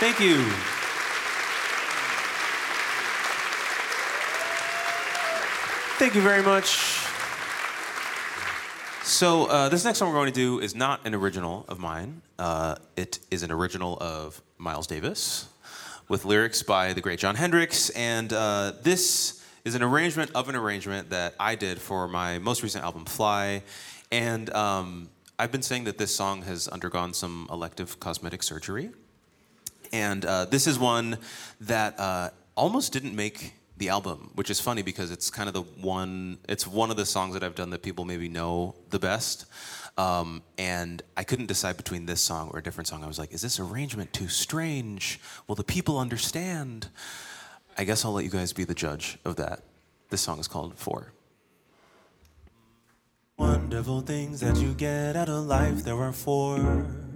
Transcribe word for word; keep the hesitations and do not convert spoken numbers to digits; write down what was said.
Thank you. Thank you very much. So uh, this next song we're going to do is not an original of mine. Uh, it is an original of Miles Davis with lyrics by the great Jon Hendricks. And uh, this is an arrangement of an arrangement that I did for my most recent album, Fly. And um, I've been saying that this song has undergone some elective cosmetic surgery. And uh, this is one that uh, almost didn't make the album, which is funny because it's kind of the one, it's one of the songs that I've done that people maybe know the best. Um, and I couldn't decide between this song or a different song. I was like, is this arrangement too strange? Will the people understand? I guess I'll let you guys be the judge of that. This song is called Four. Wonderful things that you get out of life, there are four.